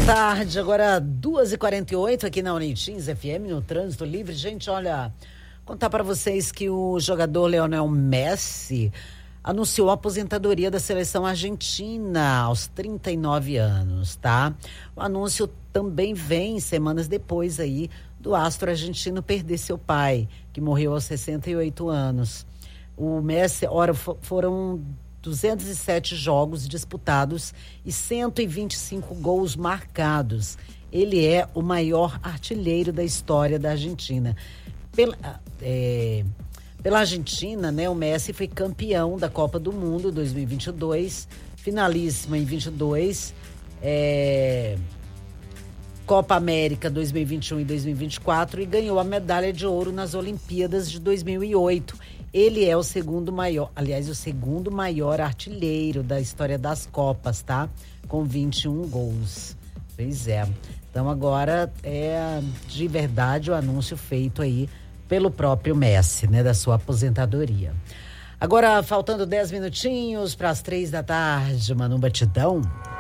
Boa tarde, agora 2h48 aqui na Unintins FM, no Trânsito Livre. Gente, olha, contar para vocês que o jogador Lionel Messi anunciou a aposentadoria da seleção argentina aos 39 anos, tá? O anúncio também vem semanas depois aí do astro argentino perder seu pai, que morreu aos 68 anos. O Messi, foram 207 jogos disputados e 125 gols marcados. Ele é o maior artilheiro da história da Argentina. Pela Argentina, né, o Messi foi campeão da Copa do Mundo 2022, finalíssima em 22, Copa América 2021 e 2024 e ganhou a medalha de ouro nas Olimpíadas de 2008. Ele é o segundo maior artilheiro da história das Copas, tá? Com 21 gols. Pois é. Então agora é de verdade o anúncio feito aí pelo próprio Messi, né? Da sua aposentadoria. Agora, faltando 10 minutinhos para as 3 da tarde, Manu Batidão.